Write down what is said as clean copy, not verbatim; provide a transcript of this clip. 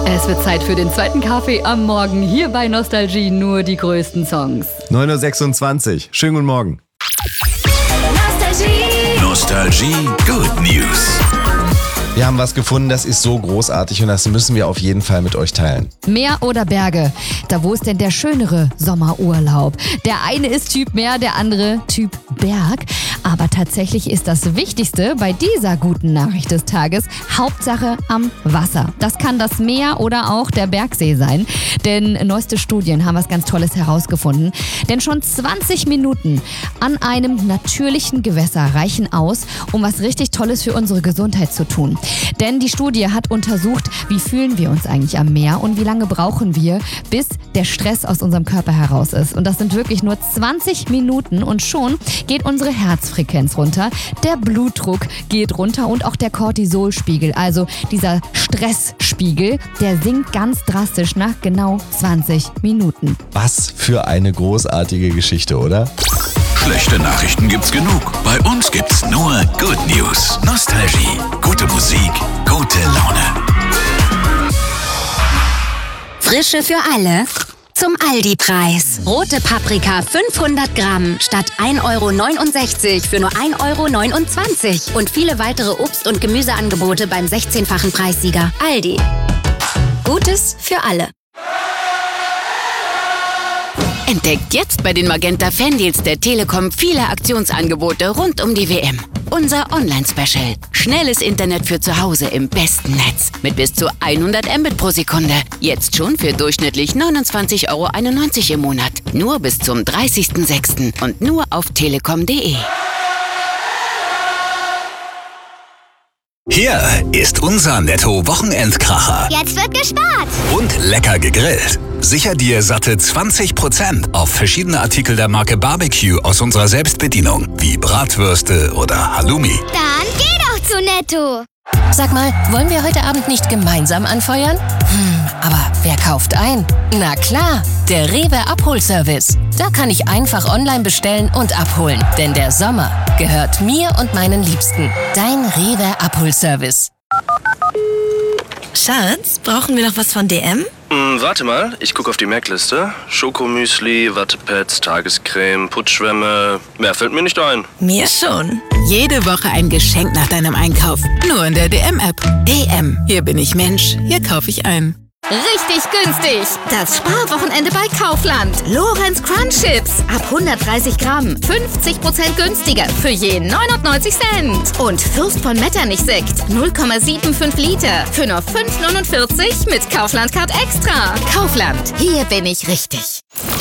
Es wird Zeit für den zweiten Kaffee am Morgen. Hier bei Nostalgie nur die größten Songs. 9.26 Uhr. Schönen guten Morgen. Nostalgie Good News. Wir haben was gefunden, das ist so großartig und das müssen wir auf jeden Fall mit euch teilen. Meer oder Berge? Da wo ist denn der schönere Sommerurlaub? Der eine ist Typ Meer, der andere Typ Berg. Aber tatsächlich ist das Wichtigste bei dieser guten Nachricht des Tages Hauptsache am Wasser. Das kann das Meer oder auch der Bergsee sein. Denn neueste Studien haben was ganz Tolles herausgefunden. Denn schon 20 Minuten an einem natürlichen Gewässer reichen aus, um was richtig Tolles für unsere Gesundheit zu tun. Denn die Studie hat untersucht, wie fühlen wir uns eigentlich am Meer und wie lange brauchen wir, bis der Stress aus unserem Körper heraus ist. Und das sind wirklich nur 20 Minuten und schon geht unsere Herzfrequenz runter, der Blutdruck geht runter und auch der Cortisolspiegel, also dieser Stressspiegel, der sinkt ganz drastisch nach genau 20 Minuten. Was für eine großartige Geschichte, oder? Schlechte Nachrichten gibt's genug. Bei uns gibt's nur Good News. Nostalgie. Gute Musik, gute Laune. Frische für alle zum Aldi-Preis. Rote Paprika 500 Gramm statt 1,69 € für nur 1,29 € und viele weitere Obst- und Gemüseangebote beim 16-fachen Preissieger. Aldi. Gutes für alle. Entdeckt jetzt bei den Magenta Fandeals der Telekom viele Aktionsangebote rund um die WM. Unser Online-Special. Schnelles Internet für zu Hause im besten Netz. Mit bis zu 100 Mbit pro Sekunde. Jetzt schon für durchschnittlich 29,91 € im Monat. Nur bis zum 30.06. und nur auf telekom.de. Hier ist unser Netto-Wochenendkracher. Jetzt wird gespart. Und lecker gegrillt. Sicher dir satte 20% auf verschiedene Artikel der Marke Barbecue aus unserer Selbstbedienung, wie Bratwürste oder Halloumi. Dann geh doch zu Netto. Sag mal, wollen wir heute Abend nicht gemeinsam anfeuern? Aber wer kauft ein? Na klar, der Rewe Abholservice. Da kann ich einfach online bestellen und abholen. Denn der Sommer gehört mir und meinen Liebsten. Dein Rewe Abholservice. Schatz, brauchen wir noch was von DM? Warte mal, ich gucke auf die Merkliste. Schokomüsli, Wattepads, Tagescreme, Putzschwämme. Mehr fällt mir nicht ein. Mir schon. Jede Woche ein Geschenk nach deinem Einkauf. Nur in der DM-App. DM. Hier bin ich Mensch. Hier kaufe ich ein. Richtig günstig. Das Sparwochenende bei Kaufland. Lorenz Crunch Chips. Ab 130 Gramm. 50% günstiger. Für je 99 Cent. Und Fürst von Metternich Sekt. 0,75 Liter. Für nur 5,49 mit Kaufland Card Extra. Kaufland. Hier bin ich richtig.